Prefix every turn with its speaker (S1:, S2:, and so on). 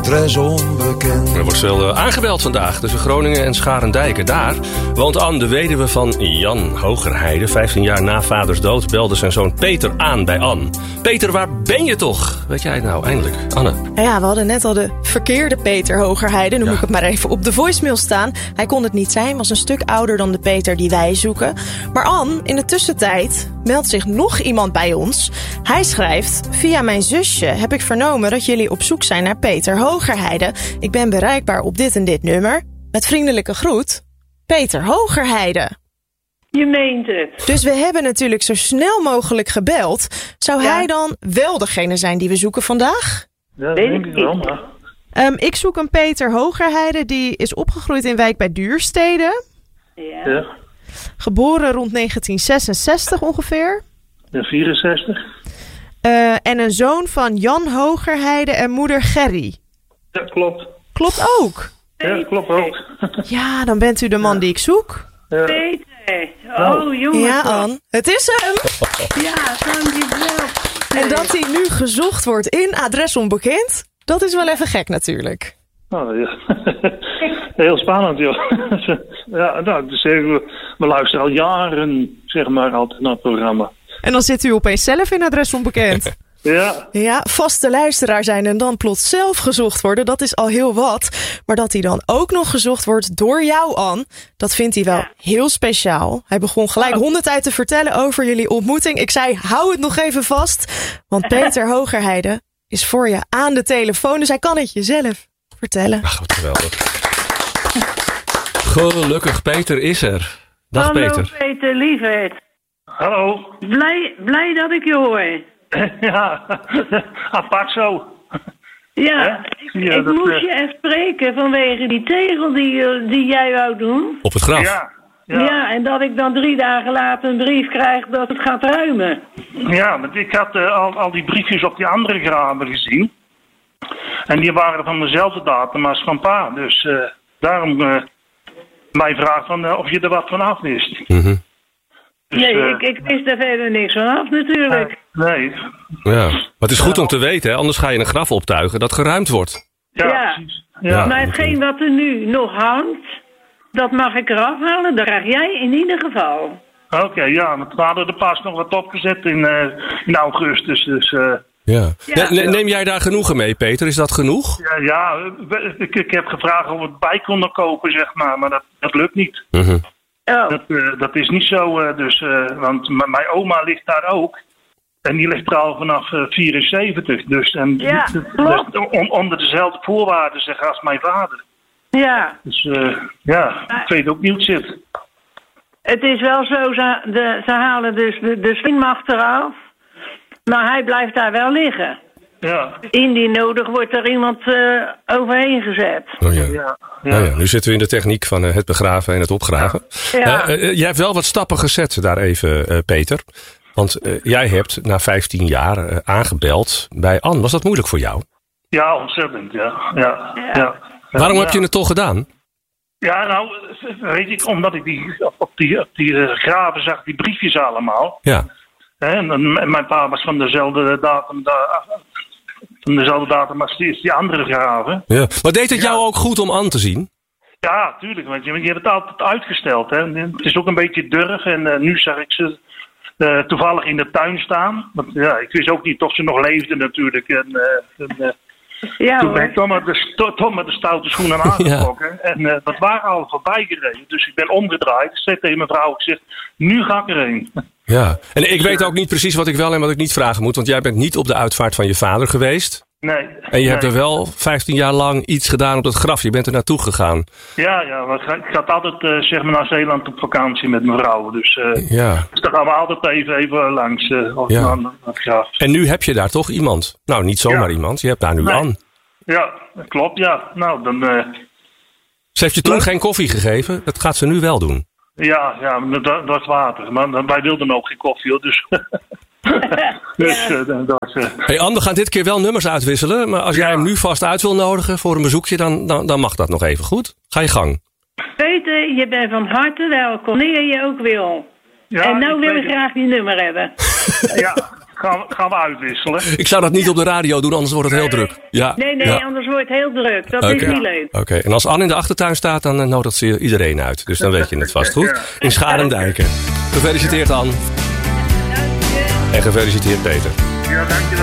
S1: adres onbekend.
S2: Er wordt veel aangebeld vandaag tussen Groningen en Scharendijken. Daar woont Anne, de weduwe van Jan Hogerheide. 15 jaar na vaders dood belde zijn zoon Peter aan bij Anne. Peter, waar ben je toch? Weet jij het nou, eindelijk? Anne?
S3: Nou ja, we hadden net al de verkeerde Peter Hogerheide. Nu moet ik het maar even op de voicemail staan. Hij kon het niet zijn, was een stuk ouder dan de Peter die wij zoeken. Maar Anne, in de tussentijd meldt zich nog iemand bij ons. Hij schrijft: via mijn zusje heb ik vernomen dat jullie op zoek zijn naar Peter Hogerheide. Ik ben bereikbaar op dit en dit nummer. Met vriendelijke groet, Peter Hogerheide.
S4: Je meent het.
S3: Dus we hebben natuurlijk zo snel mogelijk gebeld. Zou hij dan wel degene zijn die we zoeken vandaag?
S5: Ja, denk ik wel, maar...
S3: Ik zoek een Peter Hogerheide. Die is opgegroeid in Wijk bij Duurstede.
S4: Ja.
S3: Geboren rond 1966 ongeveer.
S5: Ja, 64.
S3: En een zoon van Jan Hogerheide en moeder Gerry.
S5: Ja, klopt.
S3: Klopt ook?
S5: Ja, klopt ook.
S3: Ja, dan bent u de man die ik zoek.
S5: Ja.
S4: Peter. Oh, jongen.
S3: Ja, Anne. Het is hem.
S4: Ja, dankjewel.
S3: En dat hij nu gezocht wordt in adres onbekend, dat is wel even gek natuurlijk.
S5: Oh, ja. Heel spannend, joh. Ja, nou, dus we luisteren al jaren, zeg maar, altijd naar het programma.
S3: En dan zit u opeens zelf in adres onbekend.
S5: Ja.
S3: Ja, vaste luisteraar zijn en dan plots zelf gezocht worden, dat is al heel wat. Maar dat hij dan ook nog gezocht wordt door jou, Anne, dat vindt hij wel heel speciaal. Hij begon gelijk 100 uit te vertellen over jullie ontmoeting. Ik zei, hou het nog even vast, want Peter Hogerheide is voor je aan de telefoon. Dus hij kan het je zelf vertellen.
S2: Ach, wat geweldig. Gelukkig, Peter is er. Dag,
S4: Hallo,
S2: Peter.
S4: Peter, lieverd.
S5: Hallo.
S4: Blij dat ik je hoor.
S5: Ja, apart zo.
S4: Ja,
S5: Ja,
S4: ik
S5: dat,
S4: moest je even spreken vanwege die tegel die jij wou doen.
S2: Op het graf.
S5: Ja,
S4: En dat ik dan 3 dagen later een brief krijg dat het gaat ruimen.
S5: ja, want ik had al die briefjes op die andere graven gezien. En die waren van dezelfde datum als van pa. Dus daarom mijn vraag van of je er wat van af wist.
S2: Mm-hmm.
S5: Dus,
S4: Nee, ik wist er verder niks van af natuurlijk.
S5: nee.
S2: Ja, maar het is goed om te weten, hè? Anders ga je een graf optuigen dat geruimd wordt.
S4: Ja.
S5: Precies.
S2: Ja.
S4: Maar hetgeen wat er nu nog hangt, dat mag ik eraf halen. Dat krijg jij in ieder geval.
S5: Oké, ja, want we hadden er pas nog wat opgezet in augustus. Dus
S2: Ja.
S4: Ja.
S2: Neem jij daar genoegen mee, Peter? Is dat genoeg?
S5: ik heb gevraagd of we het bij konden kopen, zeg maar dat lukt niet.
S2: Mm-hmm.
S4: Oh.
S5: Dat is niet zo, want mijn oma ligt daar ook. En die ligt er al vanaf 74. Dus,
S4: klopt.
S5: Onder dezelfde voorwaarden zeg als mijn vader.
S4: Ja.
S5: Dus ik weet ook niet hoe het zit.
S4: Het is wel zo, ze halen dus de slingmacht eraf. Maar hij blijft daar wel liggen.
S5: Ja.
S4: Indien nodig wordt er iemand overheen gezet.
S2: Oh, ja.
S5: Ja.
S2: Nou ja, nu zitten we in de techniek van het begraven en het opgraven.
S4: Ja.
S2: Jij hebt wel wat stappen gezet daar even, Peter. Want jij hebt na 15 jaar aangebeld bij Anne. Was dat moeilijk voor jou?
S5: Ja, ontzettend, ja.
S2: Waarom heb je het toch gedaan?
S5: Ja, nou, weet ik, omdat ik op die graven zag, die briefjes allemaal.
S2: Ja.
S5: En mijn pa was van dezelfde datum als die andere graven.
S2: Ja. Maar deed het jou ook goed om Anne te zien?
S5: Ja, tuurlijk, want je hebt het altijd uitgesteld. Hè. Het is ook een beetje durf en nu zag ik ze toevallig in de tuin staan. Want ja, ik wist ook niet of ze nog leefden natuurlijk. Toen ben ik toch met de stoute schoenen aangetrokken. Ja. En dat waren al voorbij gereden. Dus ik ben omgedraaid. Ik zei tegen mijn vrouw, ik zeg, nu ga ik erheen.
S2: Ja, en ik weet ook niet precies wat ik wel en wat ik niet vragen moet. Want jij bent niet op de uitvaart van je vader geweest.
S5: Nee.
S2: En je hebt er wel 15 jaar lang iets gedaan op dat graf. Je bent er naartoe gegaan.
S5: Ja, want ik ga altijd zeg maar naar Zeeland op vakantie met mijn vrouw. Dus daar gaan we altijd even langs naar het graf.
S2: En nu heb je daar toch iemand? Nou, niet zomaar iemand. Je hebt daar nu Anne. Ja,
S5: dat klopt, ja. Nou, dan...
S2: Ze heeft je toen geen koffie gegeven. Dat gaat ze nu wel doen.
S5: Ja, dat was water. Maar wij wilden ook geen koffie, hoor. Dus...
S2: Hey Anne, we gaan dit keer wel nummers uitwisselen. Maar als jij hem nu vast uit wil nodigen voor een bezoekje, dan mag dat nog even. Goed? Ga je gang.
S4: Peter, je bent van harte welkom. Wanneer je ook wil. Ja, en nou wil ik graag die nummer hebben.
S5: Ja, gaan we uitwisselen.
S2: Ik zou dat niet op de radio doen, anders wordt het heel druk. Ja.
S4: Nee, anders wordt het heel druk. Dat is niet leuk.
S2: Oké, en als Anne in de achtertuin staat, dan nodigt ze iedereen uit. Dus dan weet je het vast goed. In Scharendijken. Gefeliciteerd, Anne. En gefeliciteerd, Peter.
S5: Ja, dankjewel.